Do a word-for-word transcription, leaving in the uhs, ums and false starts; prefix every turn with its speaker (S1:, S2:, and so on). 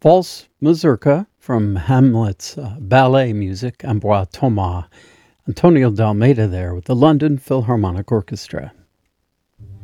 S1: False Mazurka from Hamlet's uh, ballet music, Ambroise Thomas. Antonio Dalmeida there with the London Philharmonic Orchestra.